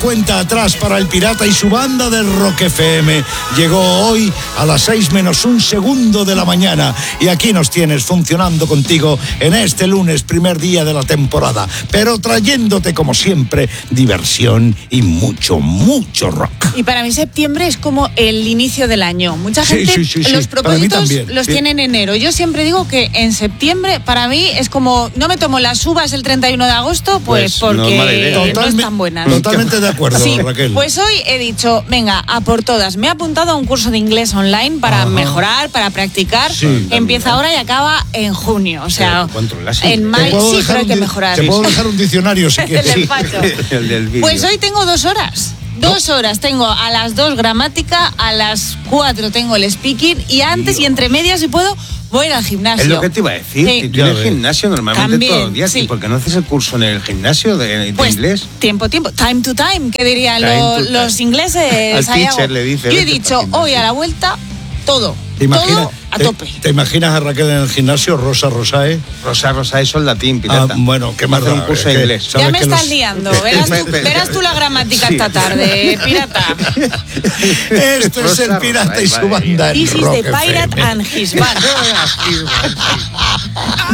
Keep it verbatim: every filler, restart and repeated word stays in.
cuenta atrás para el pirata y su banda de Rock F M. Llegó hoy a las seis menos un segundo de la mañana y aquí nos tienes funcionando contigo en este lunes, primer día de la temporada, pero trayéndote como siempre diversión y mucho, mucho rock. Y para mí septiembre es como el inicio del año. Mucha gente sí, sí, sí, los sí. propósitos los sí. tiene en enero. Yo siempre digo que en septiembre para mí es como no me tomo las uvas el treinta y uno de agosto, pues, pues porque no, no están buenas. Totalmente de acuerdo, sí, Raquel. Pues hoy he dicho, venga, a por todas. Me he apuntado a un curso de inglés online para Ajá. mejorar, para practicar. Sí, Empieza ahora y acaba en junio. O sea, en mayo sí, pero hay que mejorar. Te puedo dejar un diccionario si quieres. El despacho. El del vídeo. Pues hoy tengo dos horas. Dos horas, tengo a las dos gramática, a las cuatro tengo el speaking y antes y entre medias, si puedo, voy a ir al gimnasio. Es lo que te iba a decir, sí. Tú en el gimnasio normalmente También, todos los días, sí. ¿Y por qué no haces el curso en el gimnasio de, de pues, inglés? Tiempo, tiempo, time to time, que dirían lo, los ingleses. Al teacher le dice. Yo he dicho, hoy a la vuelta, todo. ¿Te imaginas, todo a tope. Te, ¿Te imaginas a Raquel en el gimnasio, Rosa Rosae? Rosa Rosae es latín, pirata. Ah, bueno, qué más da un curso de inglés. Ya me estás los... liando. Verás tú, verás tú la gramática sí. esta tarde, pirata. Esto es el pirata y su banda. This is the pirate and his band.